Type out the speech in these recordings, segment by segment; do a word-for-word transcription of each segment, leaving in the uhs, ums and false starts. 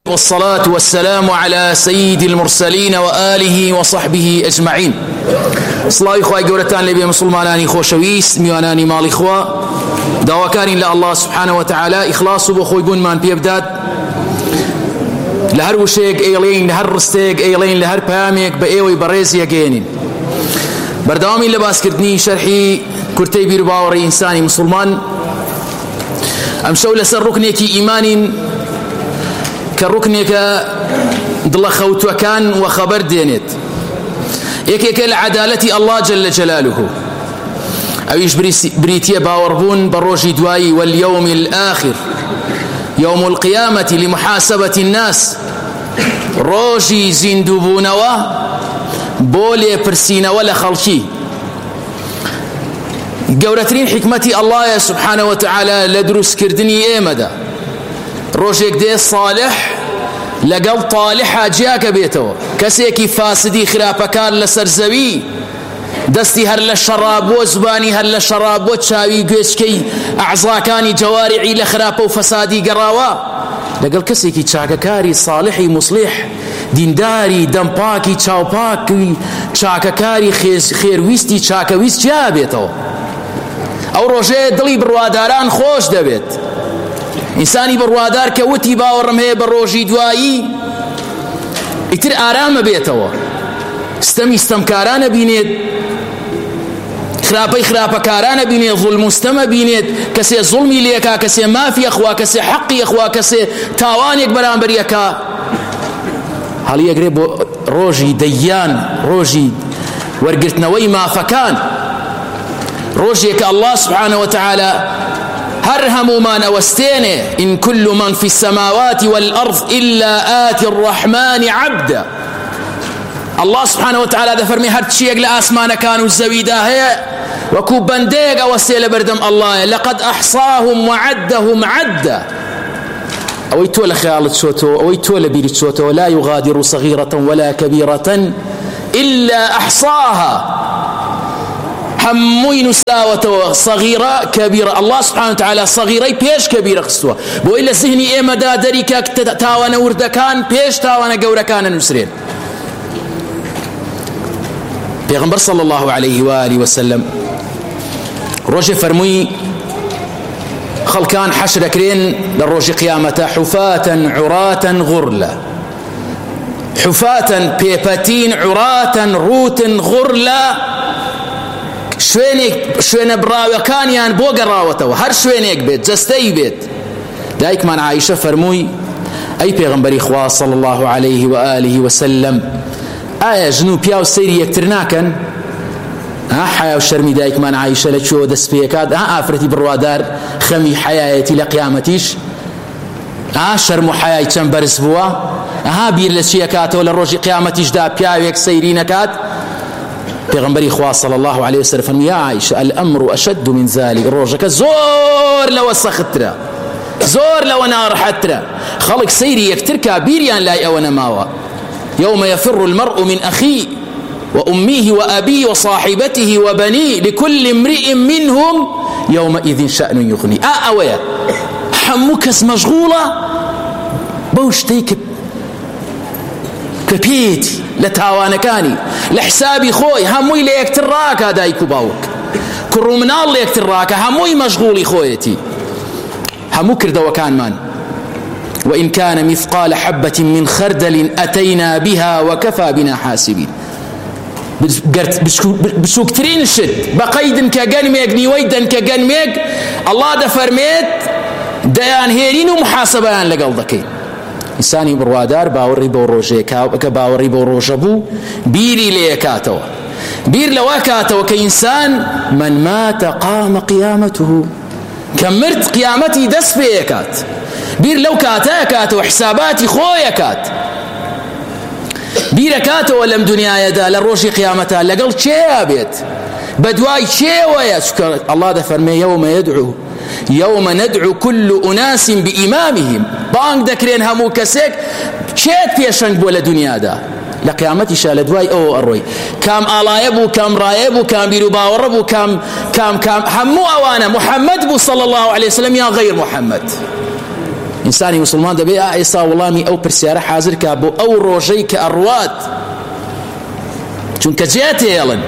والصلاة والسلام على سيد المرسلين وآله وصحبه أجمعين. صلاة إخوة جورتان لبي مسلماناني خوشويس ميواناني مال إخوة دواكاني لا الله سبحانه وتعالى إخلاص بخوي بون من بيبداد لهر وشيك إيلين لهر رستيك إيلين لهر باميك بأيوي بريزي يجينين بردوامي لباس كردني شرحي كرتي بيرباوري إنساني مسلمان أمشو لسر ركنيكي إيمان كركنك دل خوت وكان وخبر دينت يكيك العدالة الله جل جلاله أويش بريتيا باوربون بروجي دواي واليوم الآخر يوم القيامة لمحاسبة الناس روجي زندوبونوا بولي برسينا ولا خلشي قورترين حكمتي الله سبحانه وتعالى لدروس كردني ايمدا روجيك دي صالح لقل طالحة جاك بيتو كسيكي فاسدي خرابكان لسرزوي دستي هر للشراب وزباني هر للشراب وتشاوي قيسكي أعزاكاني جوارعي لخراب وفسادي قراوا لقل كسيكي تشاككاري صالحي مصلح دينداري دمباكي تشاوباكي تشاككاري خير ويستي تشاك ويست جابيتو أو روجي دلي برواداران خوش دبيت إنساني بروادار كوتي باورم هي بروجي دوائي اتر آرام بيتوا استمي استمكاران بينيت خرابي خرابكاران بينيت ظلم استم بينيت كسي ظلمي ليكا كسي مافي أخوا كسي حقي أخوا كسي تاوانيك برامبر يكا هل يقرب روجي ديان روجي ورقرتنوي ما فكان روجيك الله سبحانه وتعالى هرهم ما نوستينه إن كل من في السماوات والأرض إلا آتي الرحمن عبدا الله سبحانه وتعالى ذا فرمي هر تشيق لآسمان كانوا الزويدة هي وكو بنديق وسيل بردم الله لقد أحصاهم وعدهم عدا أو يتولى خيالة شوتو أو يتولى بيرت شوتو لا يغادر صغيرة ولا كبيرة إلا أحصاها هموين ساوة صغيرة كبيرة الله سبحانه وتعالى صغيرة بيش كبيرة قصوة وإلا سهني إيما دادري كاك تاوانا وردكان بيش تاوانا قوركان نسرين پیغمبر صلى الله عليه وآله وسلم روجي فرموي خلقان حشر كرين للروجي قيامته حفاة عراة غرلا حفاة بيبتين عراة روت غرلا شوينك شوين براوكانيان بو قراوته هر شوينك بيت جستي بيت دايك من عائشة فرموي أي پیغمبري خوا صلى الله عليه وآله وسلم آية جنوب ياو سيري يكترناكن ها حياة وشرمي دايك من عائشة لتشو دس بيكاد ها آفرتي بروادار خمي حياتي لقيامتيش ها شرمو حياة تنبرز بوا ها بير لشيكات ولا روجي قيامتيش دا بياويك سيرينكات پیغمبری خوا صلى الله عليه وسلم يا عائشة الأمر أشد من ذلك روجك زور لو سخترا زور لو نار حترا خلق سيري يكتركا بيريان لا يوانا ماوا يوم يفر المرء من أخيه وأميه وأبيه وصاحبته وبنيه لكل امرئ منهم يومئذ شأن يغني آه أويا حمكس مشغولة بوشتيك كبيتي لتاوانكاني لحسابي خوي هموي ليكتراك دايكو باوك كرو من الله ليكتراك هموي مشغولي خويتي همو كرده وكان مان وإن كان مثقال حبة من خردل أتينا بها وكفى بنا حاسبين بسوكترين الشد بقيد كقنميك نيويدا كقنميك الله دفرميت ديان هيرين ومحاسبان لقلدكين إنساني بروادار باوري بوروجي كباوري بوروجبو بيري ليكاتو بير لواكاتو كإنسان من مات قام قيامته كمرت قيامتي دس بيكات بير لو كاتاكاتو حساباتي خويكات بيركاتو ولم دنيا يدا للروشي قيامتها لقل شيء بيت بدواي شيء ويا الله ده فرمي يوم يدعو يوم ندعو كل أناس بإمامهم بانك دكرين همو كسيك شيت فيشنك ولا دنيا دا لقيامتي شال دواي أو أروي كام آلايبو كام رايبو كام بيرو باوربو كام كام كام همو أوانا محمد بو صلى الله عليه وسلم يا غير محمد ئینسانی مسلمان دەبێت ئێستا وەڵامی ئەو پرسیارە حاضر کا بۆ ئەو ڕۆژەی کە ئەڕوات، چونکە جێت هێڵن.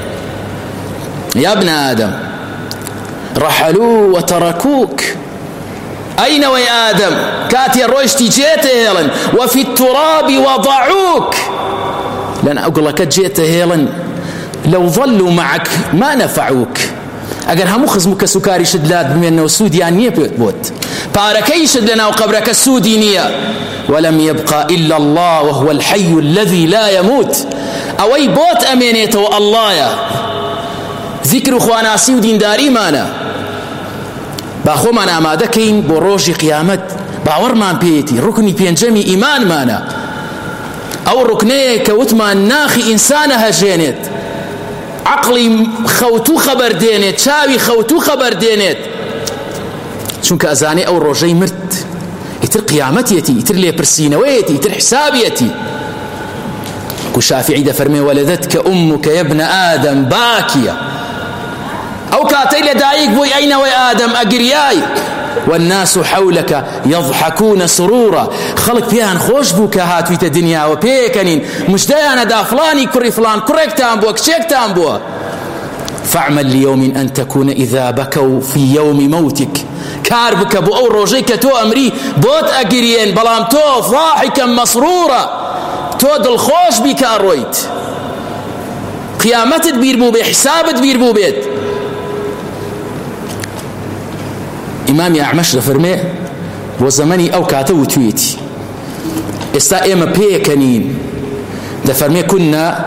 يا ابن آدم رحلوا وتركوك، أين وي آدم كاتي روشتي جيت هيلن وفي التراب وضعوك، لأن أقول لك جيت هيلن لو ظلوا معك ما نفعوك. أجر هم خزمك سكاري شدلات بمن وسوديان نيبوت بوت باركي شدلنا وقبرك السودينية، ولم يبقى إلا الله وهو الحي الذي لا يموت. أوي بوت أمينيته الله يا ذكر خواناسی و دینداری مانە با خۆمان ئامادەکەین بۆ ڕۆژی قیامەت، باوەڕمان پێیەتی ڕوکنی پێنجەمی ئیمانمانە، ئەو ڕوکنەیە کە وتمان ناخی ئینسانە هەژێنێت، عەقڵی خەوتوو خەبەر دێنێت، چاوی خەوتوو خەبەر دێنێت، چونکە ئەزانێ ئەو ڕۆژەی مرد ئیتر قیامەتێتی، ئیتر لێپرسینەوەیەتی، ئیتر حسابیەتی. کو شافعی دەفەرمێ وەلەدەتکە ئوموکە یا ابن ئادەم باکیە، أو كاتي لدايك بوي أين وي آدم أقرياي والناس حولك يضحكون سرورا، خلق فيها خوش بوك هات في الدنيا وبيكنين مش دايانا دا فلاني كري فلان كريك تامبوا كشيك تامبوا، فاعمل ليوم أن تكون إذا بكوا في يوم موتك كاربك بو أو روجيك تو أمري بوت أقريين بلام تو ضاحكا مسرورا، تو دل خوش بك أرويت قيامت تبير بو بي حساب تبير بو بيت. إمامي أعمش دفرمي وزماني أو كاتو تويتي استا إما بيكنين دفرمي كنا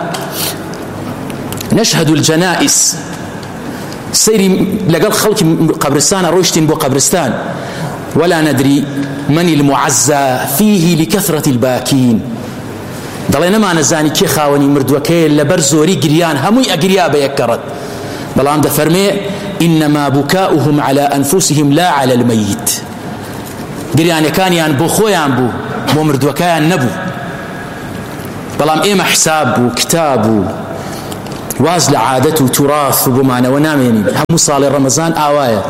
نشهد الجنائز سيري لقال خلق قبرستان روشتين بو قبرستان ولا ندري من المعزى فيه لكثرة الباكين، دلنا ما نزاني كي خاوني مردوكي لبرزوري قريان هموي أقريا بيكرت، بلان دفرمي إنما بكاؤهم على أنفسهم لا على الميت، قريان كان يان بو خويان بو بو مردوكيان نبو، بلام إيما حساب وكتاب وازل عادته تراث بمعنى ونامين هم صالي رمضان آوايا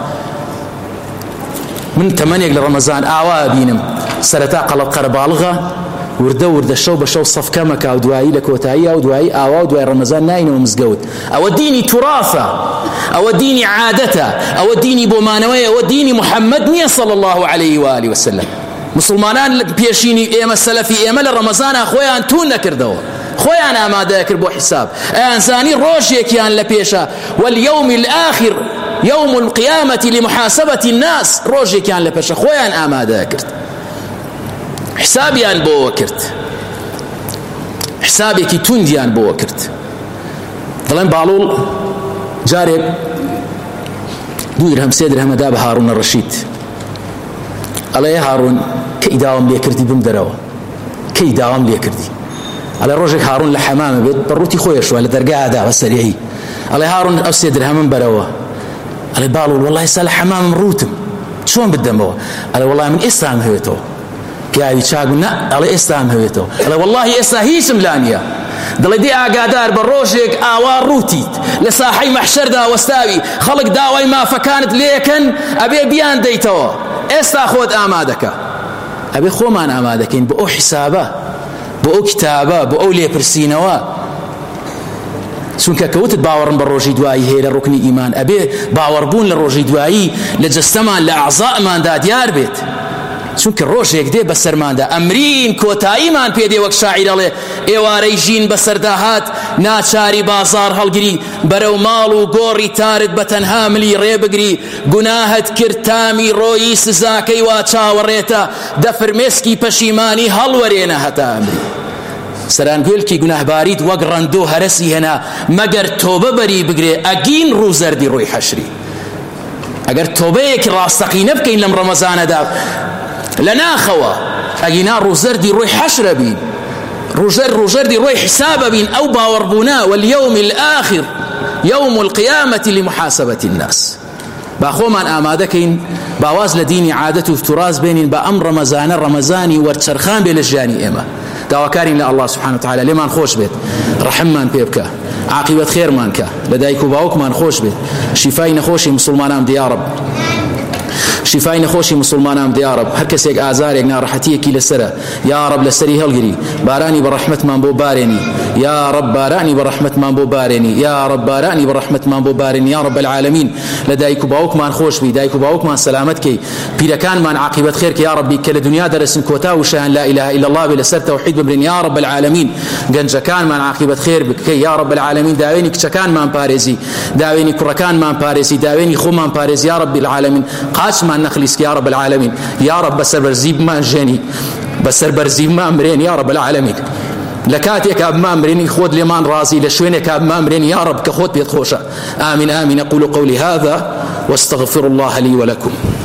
من ثمانية لرمضان آوايا بينم سرتا قلب قربالغة ورده ورده شو بشو صف كمك أو دوائي لكوتاية أو دوائي آوا ودوائي رمضان ناين ومزقود أو ديني تراثة أو ديني عادته أو ديني بومانوية أو ديني محمد نية صلى الله عليه وآله وسلم. مسلمانان بيشيني إيما السلفي إيما لرمضان أخويا تون نكردوا خويا أنا ما ذاكر بو حساب إنساني روشيك يان لبيشا واليوم الآخر يوم القيامة لمحاسبة الناس روشيك يان لبيشا خويا أنا ما ذاكر حسابي أن بو وكرت حسابي كي توندي أن بو وكرت ظلم بالول جارب دو درهم سي درهم داب هارون الرشيد الله يا هارون كي داوم لي كردي بمدروا كي داوم لي كردي على روجك هارون لحمامه بيت بروتي خويا شو على درقه هذا بسريعي الله هارون او سي درهم من بروا على بالول والله سال حمام روتم شلون بدموا على والله من اسلام هويتو كاي تشاغنا على اسلام هويتو على والله اسا هي سملانيا دڵی دێ ئاگادار بە ڕۆژێک ئاوا ڕووتیت لە ساحەی مەحشەردا وەستاوی خەڵک داوای مافەکانت لێکەن ئەبێ بیان دەیتەوە ئێستا خۆت ئامادەکە ئەبێ خۆمان ئامادەکەین بۆ ئەو حیسابە بۆ ئەو کتابە بۆ ئەو لێپرسینەوە چونکە کەوتت باوەڕم بە ڕۆژی دوایی هەیە لە ڕوکنی ئیمان ئەبێ باوەڕبوون لە ڕۆژی دوایی لە جەستەمان لە ئەعزائماندا دیار بێت چونکە ڕۆژێک دێ بەسەرماندا ئەمرین کۆتاییمان پێدێ وەک شاعیر ئەڵێ ئێوارەی ژین بەسەردا هات ناچاری بازار هەڵگری بەرەو ماڵ و گۆڕی تارت بە تەنها ملی ڕێبگری گوناهت کرد تامی ڕۆیی سزاکەی وا چاوەڕێتە دەفرمێسکی پەشیمانی هەڵوەرێنە هەتا ئەمری سەرانگوێلکی گوناهباریت وەک ڕەندۆ هەرەسی هێنا مەگەر تۆبە بەری بگرێ ئەگین ڕووزەردی ڕۆی حەشری ئەگەر تۆبەیەکی ڕاستەقینە بکەین لەم ڕەمەزانەدا لناخوا أجينا روزردي روي حشر بين روزر روزردي روي حساب بين أو باوربونا واليوم الآخر يوم القيامة لمحاسبة الناس باخو من آمادكين باواز لديني عادته افتراز بين بأمر رمضان رمضاني ورتشرخان بلجاني إما داوكارين لله سبحانه وتعالى لمن خوش بيت رحمان بيبكا عاقبة خير مانكا لدايكو باوك من خوش بيت شفاي نخوشي مسلمان دي يا رب شفای نەخۆشی مسلمانان یا رب هەر کەسێک ئازارێک ناڕەحەتیەکی لەسرە یا رب لەسەری هەڵگری بارانی بە ڕەحمەتمان بۆ بارێنی یا رب بارانی بە ڕەحمەتمان بۆ بارێنی یا رب بارانی بە ڕەحمەتمان بۆ بارێنی یا رب العالمین لە دایک و باوکمان خۆش بی دایک و باوکمان سەلامەت کەی پیرەکانمان عاقبەت خێر کە یا ربی کە لە دنیا دەرەسن کۆتا وشیان لا اله الا الله بێ لەسەر تەوحید ببرین یا رب العالمین گەنجەکانمان عاقبەت خێر بکەی یا رب العالمین داوێنی کچەکانمان پارێزی داوێنی کوڕەکانمان پارێزی داوێنی خۆمان پارێزی یا رب العالمین قاچمان نەخلیسکە یا رب العالمین یا رب بەسەربەرزی بمان ژێنی بەسەربەرزی بمان برێن یا رب العالمین لكاتك أب مامرين خود لمان رازي لشوينك أب مامرين يا رب كخود بيت خوشة آمين آمين أقول قولي هذا واستغفر الله لي ولكم.